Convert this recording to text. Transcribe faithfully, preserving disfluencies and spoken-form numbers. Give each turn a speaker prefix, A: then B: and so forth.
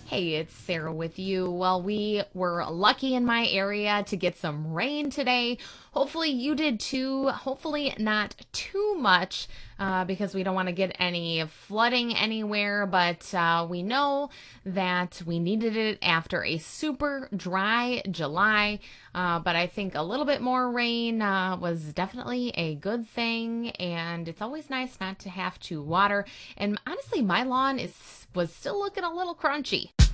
A: Hey, it's Sarah with you. Well, we were lucky in my area to get some rain today. Hopefully, you did too. Hopefully, not too much uh, because we don't want to get any flooding anywhere. But uh, we know that we needed it after a super dry July. Uh, but I think a little bit more rain uh, was definitely a good thing. And it's always nice not to have to water. And honestly, my lawn is was still looking a little crunchy.